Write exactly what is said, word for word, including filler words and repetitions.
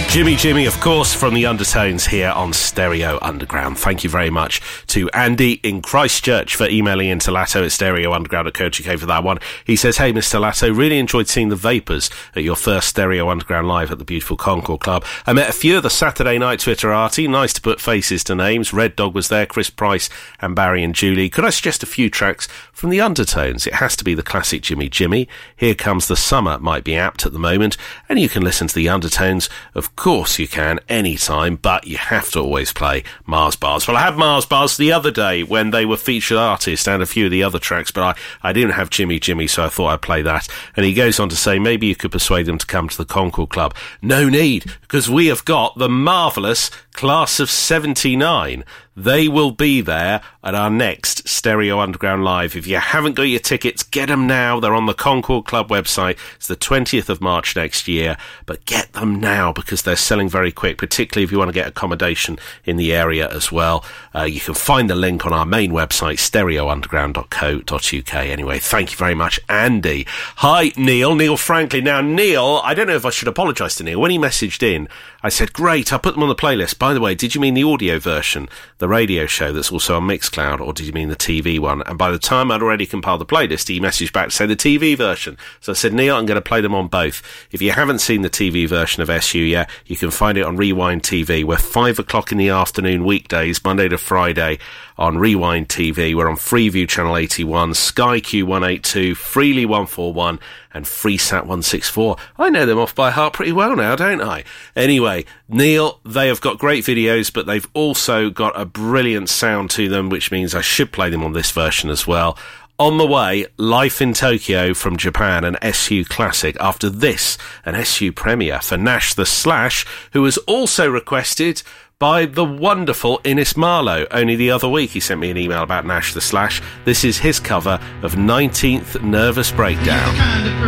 Jimmy Jimmy, of course, from the Undertones here on Stereo Underground. Thank you very much to Andy in Christchurch for emailing into Latto at stereo underground dot co dot uk for that one. He says, hey, Mister Latto, really enjoyed seeing the Vapors at your first Stereo Underground live at the beautiful Concord Club. I met a few of the Saturday night Twitterati. Nice to put faces to names. Red Dog was there, Chris Price and Barry and Julie. Could I suggest a few tracks from the Undertones? It has to be the classic Jimmy Jimmy. Here Comes the Summer might be apt at the moment, and you can listen to the Undertones, of course you can, anytime, but you have to always play Mars Bars. Well, I had Mars Bars the other day when they were featured artists and a few of the other tracks, but I, I didn't have Jimmy Jimmy, so I thought I'd play that. And he goes on to say, maybe you could persuade them to come to the Concord Club. No need, because we have got the marvellous Class of seventy-nine. They will be there at our next Stereo Underground Live. If you haven't got your tickets, get them now. They're on the Concord Club website. It's the twentieth of March next year, but get them now because they're selling very quick, particularly if you want to get accommodation in the area as well. Uh, you can find the link on our main website, stereo underground dot co dot uk. Anyway, thank you very much, Andy. Hi, Neil. Neil Franklin. Now, Neil, I don't know if I should apologise to Neil. When he messaged in, I said, great, I'll put them on the playlist. By the way, did you mean the audio version, the radio show that's also on Mixcloud, or did you mean the T V one? And by the time I'd already compiled the playlist, he messaged back to say the T V version. So I said, Neil, I'm going to play them on both. If you haven't seen the T V version of S U yet, you can find it on Rewind T V. We're five o'clock in the afternoon weekdays, Monday to Friday, on Rewind T V. We're on Freeview Channel eighty-one, Sky Q one eighty-two, Freely one forty-one, and FreeSat one sixty-four. I know them off by heart pretty well now, don't I? Anyway, Neil, they have got great videos, but they've also got a brilliant sound to them, which means I should play them on this version as well. On the way, Life in Tokyo from Japan, an S U classic. After this, an S U premiere for Nash the Slash, who was also requested by the wonderful Innes Marlowe. Only the other week he sent me an email about Nash the Slash. This is his cover of nineteenth Nervous Breakdown.